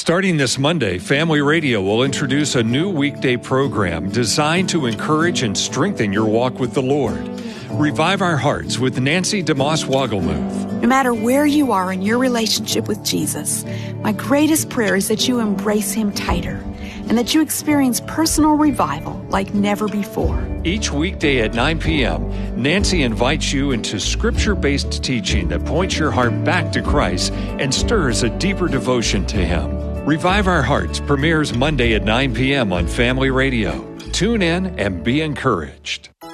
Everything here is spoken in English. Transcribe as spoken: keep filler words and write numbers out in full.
Starting this Monday, Family Radio will introduce a new weekday program designed to encourage and strengthen your walk with the Lord. Revive Our Hearts with Nancy DeMoss Wogelmuth. No matter where you are in your relationship with Jesus, my greatest prayer is that you embrace Him tighter and that you experience personal revival like never before. Each weekday at nine p.m., Nancy invites you into scripture-based teaching that points your heart back to Christ and stirs a deeper devotion to Him. Revive Our Hearts premieres Monday at nine p.m. on Family Radio. Tune in and be encouraged.